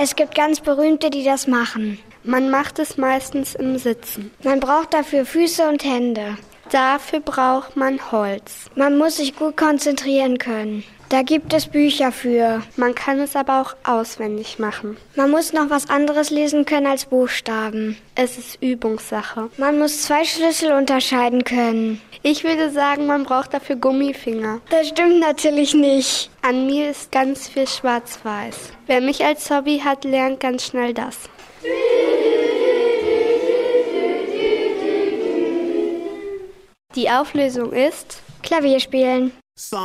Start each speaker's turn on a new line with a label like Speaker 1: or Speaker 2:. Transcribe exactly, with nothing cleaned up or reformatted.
Speaker 1: Es gibt ganz Berühmte, die das machen.
Speaker 2: Man macht es meistens im Sitzen.
Speaker 1: Man braucht dafür Füße und Hände.
Speaker 2: Dafür braucht man Holz.
Speaker 1: Man muss sich gut konzentrieren können. Da gibt es Bücher für.
Speaker 2: Man kann es aber auch auswendig machen.
Speaker 1: Man muss noch was anderes lesen können als Buchstaben.
Speaker 2: Es ist Übungssache.
Speaker 1: Man muss zwei Schlüssel unterscheiden können.
Speaker 2: Ich würde sagen, man braucht dafür Gummifinger.
Speaker 1: Das stimmt natürlich nicht.
Speaker 2: An mir ist ganz viel schwarz-weiß. Wer mich als Hobby hat, lernt ganz schnell das. Die Auflösung ist
Speaker 1: Klavier spielen.